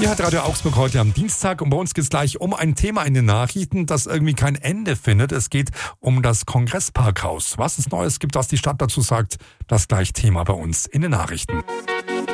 Hier hat Radio Augsburg heute am Dienstag und bei uns geht es gleich um ein Thema in den Nachrichten, das irgendwie kein Ende findet. Es geht um das Kongressparkhaus. Was es Neues gibt, was die Stadt dazu sagt, das gleich Thema bei uns in den Nachrichten.